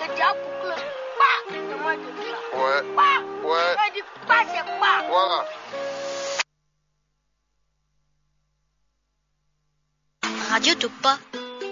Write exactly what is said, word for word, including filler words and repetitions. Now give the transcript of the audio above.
c'est déjà bouclé. Pas de moi de dire. Ouais. Pas. Ouais. Je dis pas, c'est pas. Voilà. Radio Topa.